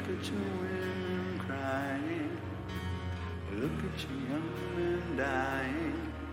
at your women crying. Look at your young men dying.